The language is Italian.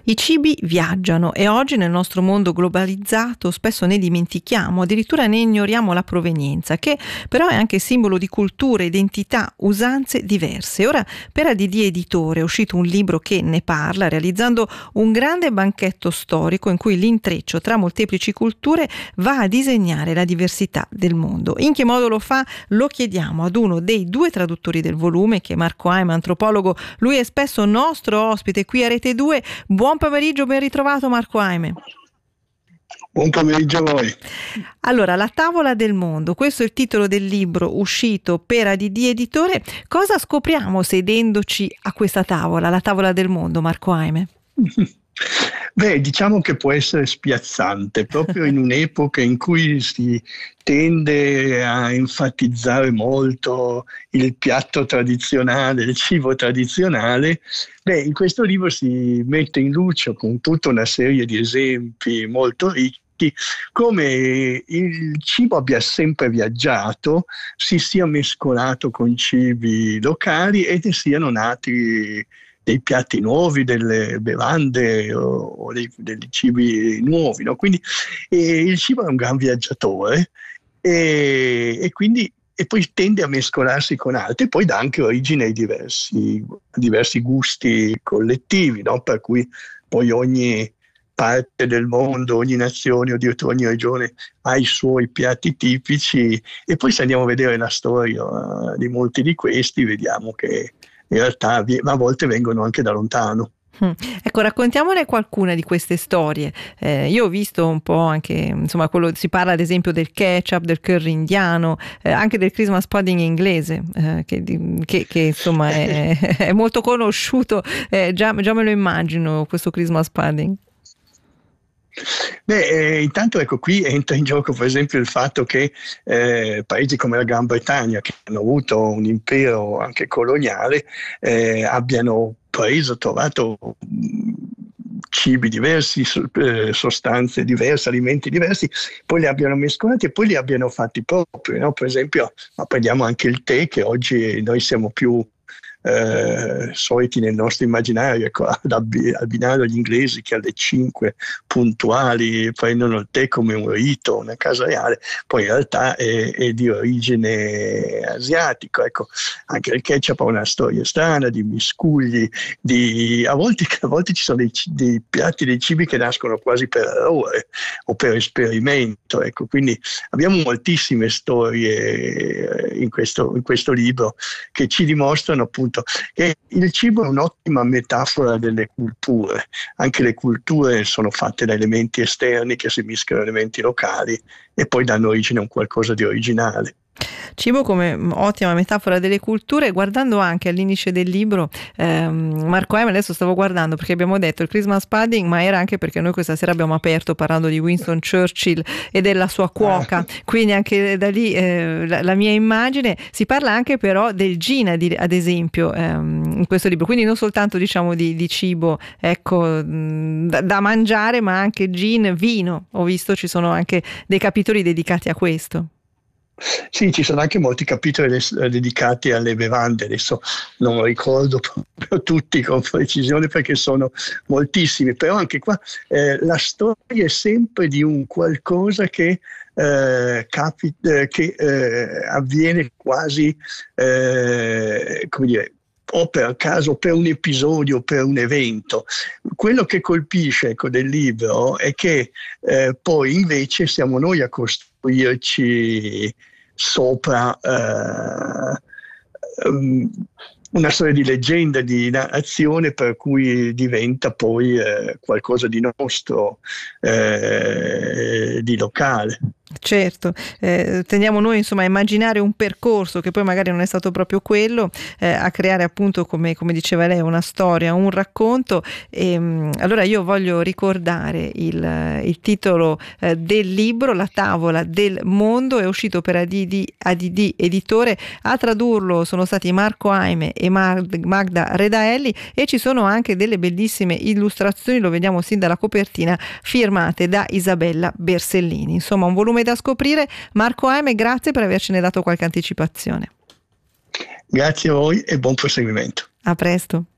I cibi viaggiano e oggi nel nostro mondo globalizzato spesso ne dimentichiamo, addirittura ne ignoriamo la provenienza, che però è anche simbolo di culture, identità, usanze diverse. Ora per ADD Editore è uscito un libro che ne parla, realizzando un grande banchetto storico in cui l'intreccio tra molteplici culture va a disegnare la diversità del mondo. In che modo lo fa? Lo chiediamo ad uno dei due traduttori del volume, che è Marco Aime, antropologo. Lui è spesso nostro ospite qui a Rete 2. Buon pomeriggio, ben ritrovato Marco Aime. Buon pomeriggio a voi. Allora, La tavola del mondo, questo è il titolo del libro uscito per ADD Editore. Cosa scopriamo sedendoci a questa tavola, la tavola del mondo, Marco Aime? Beh, diciamo che può essere spiazzante, proprio in un'epoca in cui si tende a enfatizzare molto il piatto tradizionale, il cibo tradizionale. Beh, in questo libro si mette in luce con tutta una serie di esempi molto ricchi come il cibo abbia sempre viaggiato, si sia mescolato con cibi locali e ne siano nati dei piatti nuovi, delle bevande o dei cibi nuovi, no? Quindi il cibo è un gran viaggiatore e quindi e poi tende a mescolarsi con altri, poi dà anche origine ai diversi gusti collettivi, no? Per cui poi ogni parte del mondo, ogni nazione o addirittura ogni regione ha i suoi piatti tipici, e poi se andiamo a vedere la storia di molti di questi vediamo che in realtà a volte vengono anche da lontano. Ecco, raccontiamone qualcuna di queste storie. Io ho visto un po' anche, insomma, si parla ad esempio del ketchup, del curry indiano, anche del Christmas pudding inglese, che insomma è molto conosciuto. Già me lo immagino questo Christmas pudding. Beh, intanto ecco, qui entra in gioco per esempio il fatto che paesi come la Gran Bretagna, che hanno avuto un impero anche coloniale, abbiano trovato cibi diversi, sostanze diverse, alimenti diversi, poi li abbiano mescolati e poi li abbiano fatti propri, no? Per esempio, ma prendiamo anche il tè, che oggi noi siamo più soliti nel nostro immaginario, ecco, ad abbinare agli inglesi che alle 5 puntuali prendono il tè come un rito, una casa reale, poi in realtà è di origine asiatico. Ecco, anche il ketchup ha una storia strana di miscugli, a volte ci sono dei piatti, dei cibi che nascono quasi per errore o per esperimento. Ecco, quindi abbiamo moltissime storie in questo libro che ci dimostrano appunto che il cibo è un'ottima metafora delle culture. Anche le culture sono fatte da elementi esterni che si mischiano a elementi locali e poi danno origine a un qualcosa di originale. Cibo come ottima metafora delle culture. Guardando anche all'indice del libro, Marco Aime, adesso stavo guardando perché abbiamo detto il Christmas pudding, ma era anche perché noi questa sera abbiamo aperto parlando di Winston Churchill e della sua cuoca, quindi anche da lì la mia immagine. Si parla anche però del gin ad esempio in questo libro, quindi non soltanto diciamo di cibo, ecco, da mangiare, ma anche gin, vino. Ho visto ci sono anche dei capitoli dedicati a questo. Sì, ci sono anche molti capitoli dedicati alle bevande, adesso non ricordo proprio tutti con precisione perché sono moltissimi, però anche qua la storia è sempre di un qualcosa che avviene quasi, come dire, o per caso, o per un episodio, o per un evento. Quello che colpisce, ecco, del libro è che poi invece siamo noi a costruirci sopra una storia di leggenda, di narrazione, per cui diventa poi qualcosa di nostro, di locale. Certo, tendiamo noi insomma a immaginare un percorso che poi magari non è stato proprio quello, a creare appunto come diceva lei una storia, un racconto. Allora io voglio ricordare il titolo del libro, La tavola del mondo, è uscito per ADD Editore. A tradurlo sono stati Marco Aime e Magda Redaelli, e ci sono anche delle bellissime illustrazioni, lo vediamo sin dalla copertina, firmate da Isabella Bersellini. Insomma, un volume da scoprire. Marco Aime, grazie per avercene dato qualche anticipazione. Grazie a voi e buon proseguimento. A presto.